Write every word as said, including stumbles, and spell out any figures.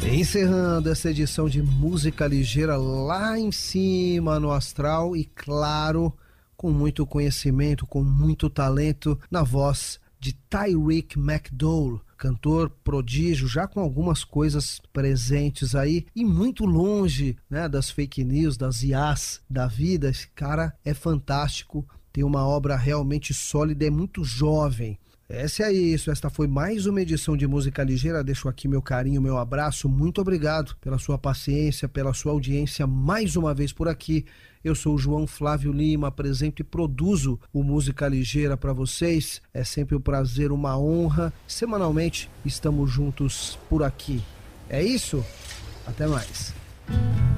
Encerrando essa edição de Música Ligeira lá em cima no astral e, claro, com muito conhecimento, com muito talento na voz de Tyreek McDowell, cantor prodígio, já com algumas coisas presentes aí e muito longe, né, das fake news, das I As da vida. Esse cara é fantástico, tem uma obra realmente sólida, é muito jovem. Essa é isso, esta foi mais uma edição de Música Ligeira. Deixo aqui meu carinho, meu abraço, muito obrigado pela sua paciência, pela sua audiência mais uma vez por aqui. Eu sou o João Flávio Lima, apresento e produzo o Música Ligeira para vocês. É sempre um prazer, uma honra. Semanalmente estamos juntos por aqui. É isso? Até mais.